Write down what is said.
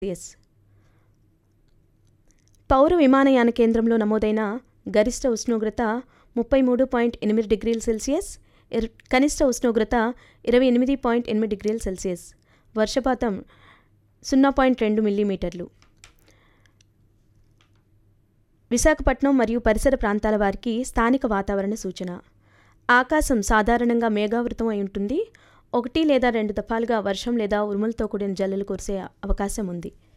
Yes. పౌర విమానయాన కేంద్రంలో నమోదైన గరిష్ట ఉష్ణోగ్రత 33.8 డిగ్రీల సెల్సియస్, కనిష్ట ఉష్ణోగ్రత 28.8 డిగ్రీల సెల్సియస్. వర్షపాతం 0.2 మిల్లీమీటర్లు. విశాఖపట్నం మరియు పరిసర ప్రాంతాల వారికి స్థానిక వాతావరణ సూచన. ఆకాశం సాధారణంగా మేఘావృతం అయి ఉంటుంది. 1 లేదా 2 దఫాలుగా వర్షం లేదా ఉరుములతో కూడిన జల్లులు కురిసే అవకాశం ఉంది.